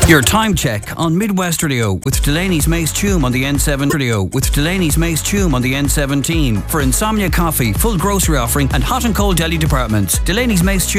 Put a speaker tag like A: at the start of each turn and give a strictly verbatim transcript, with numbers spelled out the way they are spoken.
A: Your time check on Midwest Radio with Delaney's Mace Tume on the N seven Radio with Delaney's Mace Tume on the N seventeen for Insomnia Coffee, full grocery offering and hot and cold deli departments. Delaney's Mace Tume